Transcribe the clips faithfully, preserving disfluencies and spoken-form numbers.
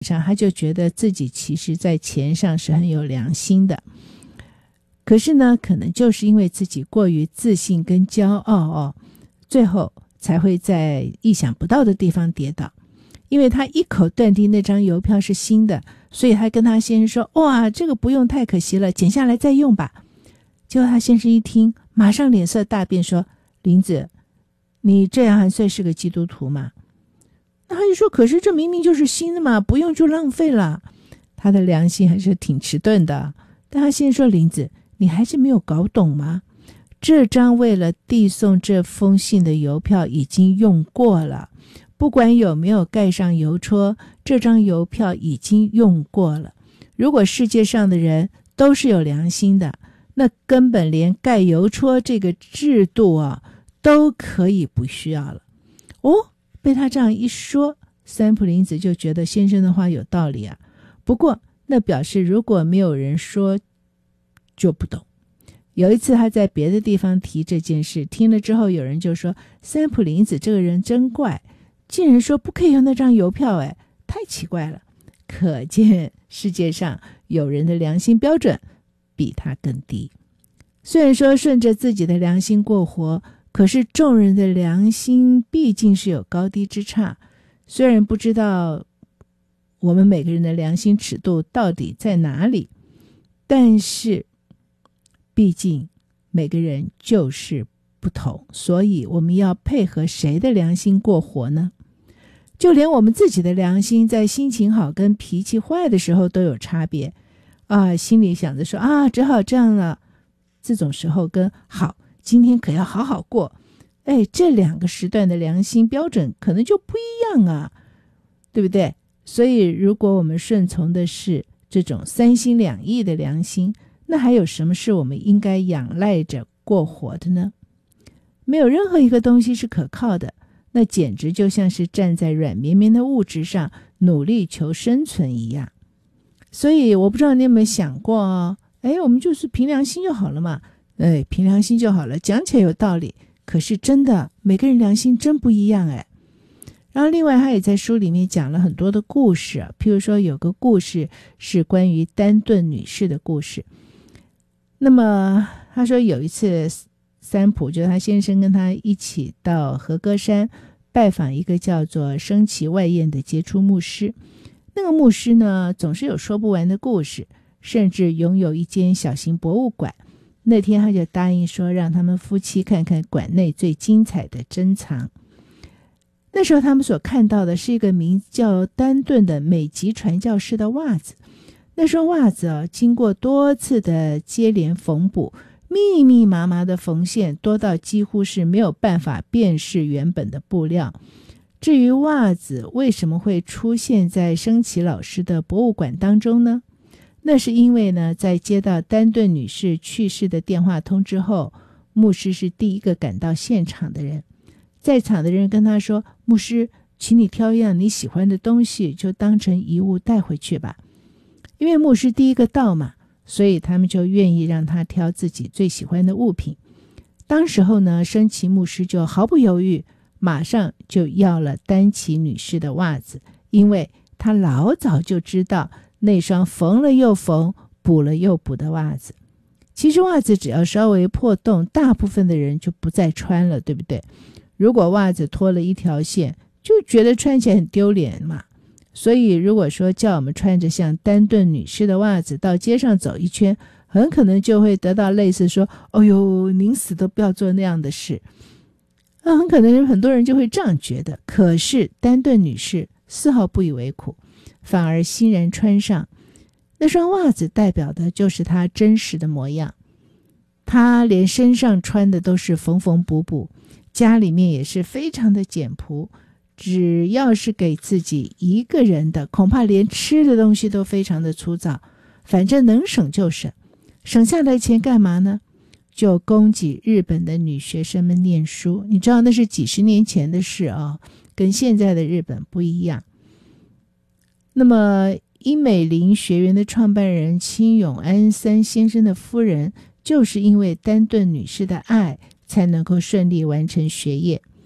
上他就觉得自己其实在钱上是很有良心的，可是呢可能就是因为自己过于自信跟骄傲哦，最后才会在意想不到的地方跌倒。因为他一口断定那张邮票是新的，所以他跟他先生说，哇，这个不用太可惜了，剪下来再用吧。结果他先生一听，马上脸色大变，说，林子，你这样还算是个基督徒吗？那他就说，可是这明明就是新的嘛，不用就浪费了。他的良心还是挺迟钝的，但他先生说，林子，你还是没有搞懂吗？这张为了递送这封信的邮票已经用过了，不管有没有盖上邮戳，这张邮票已经用过了。如果世界上的人都是有良心的，那根本连盖邮戳这个制度啊都可以不需要了。哦，被他这样一说，三浦林子就觉得先生的话有道理啊。不过那表示如果没有人说就不懂。有一次他在别的地方提这件事，听了之后有人就说，三浦林子这个人真怪，竟然说不可以用那张邮票，哎，太奇怪了。可见世界上有人的良心标准比他更低。虽然说顺着自己的良心过活，可是众人的良心毕竟是有高低之差。虽然不知道我们每个人的良心尺度到底在哪里，但是毕竟每个人就是不同，所以我们要配合谁的良心过活呢？就连我们自己的良心在心情好跟脾气坏的时候都有差别啊，心里想着说啊，只好这样了，这种时候跟好，今天可要好好过，哎，这两个时段的良心标准可能就不一样啊，对不对？所以如果我们顺从的是这种三心两意的良心，那还有什么是我们应该仰赖着过活的呢？没有任何一个东西是可靠的，那简直就像是站在软绵绵的物质上努力求生存一样。所以我不知道你有没有想过哦，哎，我们就是凭良心就好了嘛，哎，凭良心就好了，讲起来有道理，可是真的每个人良心真不一样哎。然后另外他也在书里面讲了很多的故事，譬如说有个故事是关于丹顿女士的故事。那么他说有一次三浦就是他先生跟他一起到和歌山拜访一个叫做升崎外彦的杰出牧师。那个牧师呢总是有说不完的故事，甚至拥有一间小型博物馆。那天他就答应说让他们夫妻看看馆内最精彩的珍藏。那时候他们所看到的是一个名叫丹顿的美籍传教士的袜子。那双袜子、啊、经过多次的接连缝补，密密麻麻的缝线多到几乎是没有办法辨识原本的布料。至于袜子为什么会出现在升崎老师的博物馆当中呢？那是因为呢，在接到丹顿女士去世的电话通知后，牧师是第一个赶到现场的人。在场的人跟他说，牧师，请你挑一样你喜欢的东西，就当成遗物带回去吧。因为牧师第一个到嘛，所以他们就愿意让他挑自己最喜欢的物品。当时候呢，升崎牧师就毫不犹豫，马上就要了丹崎女士的袜子，因为他老早就知道那双缝了又缝补了又补的袜子。其实袜子只要稍微破洞，大部分的人就不再穿了，对不对？如果袜子脱了一条线，就觉得穿起来很丢脸嘛。所以如果说叫我们穿着像丹顿女士的袜子到街上走一圈，很可能就会得到类似说，哦呦，您死都不要做那样的事。那很可能很多人就会这样觉得。可是丹顿女士丝毫不以为苦，反而欣然穿上。那双袜子代表的就是她真实的模样。她连身上穿的都是缝缝补补，家里面也是非常的简朴，只要是给自己一个人的，恐怕连吃的东西都非常的粗糙，反正能省就省。省下来钱干嘛呢？就供给日本的女学生们念书。你知道那是几十年前的事啊，跟现在的日本不一样。那么英美林学园的创办人清永安三先生的夫人，就是因为丹顿女士的爱才能够顺利完成学业。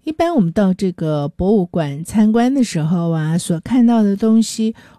一般我们到这个博物馆参观的时候啊，所看到的东西，